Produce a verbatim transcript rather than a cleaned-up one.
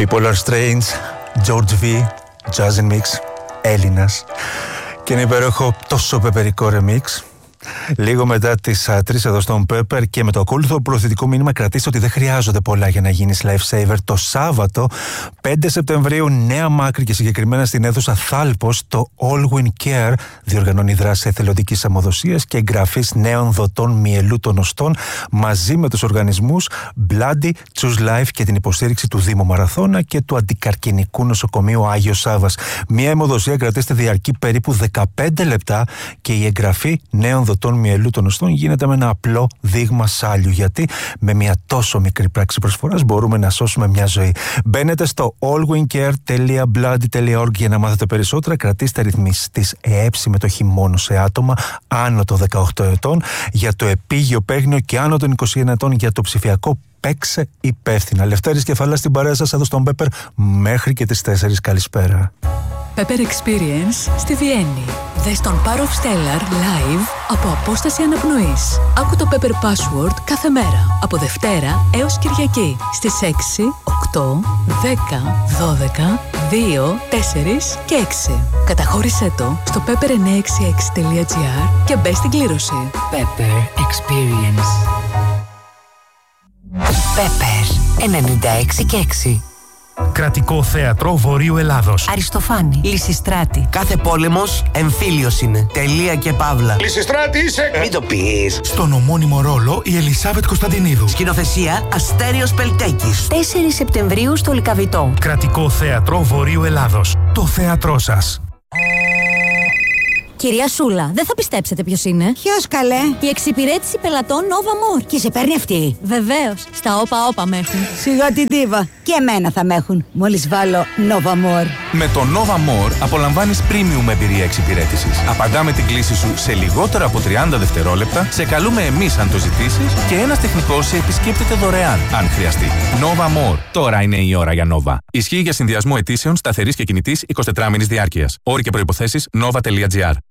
People are strange, George V, Jazz and Mix, Έλληνας. Και είναι υπέροχο τόσο πεπερικό remix. Λίγο μετά τις τρεις εδώ στον Pepper και με το ακόλουθο προωθητικό μήνυμα κρατήστε ότι δεν χρειάζονται πολλά για να γίνεις lifesaver. Το Σάββατο πέντε Σεπτεμβρίου Νέα Μάκρη και συγκεκριμένα στην αίθουσα Θάλπος το All Win Care διοργανώνει δράση εθελοντικής αμοδοσίας και εγγραφής νέων δοτών μυελού των οστών μαζί με τους οργανισμούς Bloody, Choose Life και την υποστήριξη του Δήμου Μαραθώνα και του Αντικαρκινικού Νοσοκομείου Άγιος Σάββας. Μια αιμοδοσία κρατήστε διαρκεί περίπου δεκαπέντε λεπτά και η εγγραφή νέων δοτών μυελού των οστών γίνεται με ένα απλό δείγμα σάλιου. Γιατί με μια τόσο μικρή πράξη προσφοράς μπορούμε να σώσουμε μια ζωή. Μπαίνετε στο allwincare τελεία bloody τελεία org για να μάθετε περισσότερα. Κρατήστε ρυθμιστής ΕΕ συμμετοχή μόνο σε άτομα άνω των δεκαοκτώ ετών, για το επίγειο παίγνιο και άνω των είκοσι ένα ετών για το ψηφιακό. Παίξε υπεύθυνα. Λευτέρης Κεφαλάς στην παρέα σας εδώ στον Pepper μέχρι και τις τέσσερις. Καλησπέρα. Pepper Experience στη Βιέννη. Δες τον Power of Stellar live από απόσταση αναπνοής. Άκου το Pepper Password κάθε μέρα από Δευτέρα έως Κυριακή στις έξι, οκτώ, δέκα, δώδεκα, δύο, τέσσερα και έξι. Καταχώρησέ το στο pepper εννιακόσια εξήντα έξι τελεία gr και μπες στην κλήρωση. Pepper Experience. Pepper ενενήντα έξι και έξι. Κρατικό Θέατρο Βορείου Ελλάδος. Αριστοφάνη. Λυσιστράτη. Κάθε πόλεμος εμφύλιος είναι. Τελεία και παύλα. Λυσιστράτη είσαι! Μην το πεις. Στον ομώνυμο ρόλο η Ελισάβετ Κωνσταντινίδου. Σκηνοθεσία Αστέριος Πελτέκης. τέσσερις Σεπτεμβρίου στο Λυκαβητό. Κρατικό Θέατρο Βορείου Ελλάδος. Το θέατρό σας. Κυρία Σούλα, δεν θα πιστέψετε ποιος είναι. Ποιος καλέ? Η εξυπηρέτηση πελατών Nova More. Και σε παίρνει αυτή? Βεβαίως. Στα όπα όπα με έχουν. Σιγά την τίβα. Και εμένα θα με έχουν. Μόλις βάλω Nova More. Με το Nova More απολαμβάνεις premium εμπειρία εξυπηρέτησης. Απαντάμε την κλήση σου σε λιγότερο από τριάντα δευτερόλεπτα, σε καλούμε εμείς αν το ζητήσεις και ένας τεχνικός σε επισκέπτεται δωρεάν αν χρειαστεί. Nova More. Τώρα είναι η ώρα για Nova. Ισχύει για συνδυασμό αιτήσεων σταθερής και κινητής εικοσιτετράωρης διάρκειας. Όροι και προϋποθέσεις nova τελεία gr.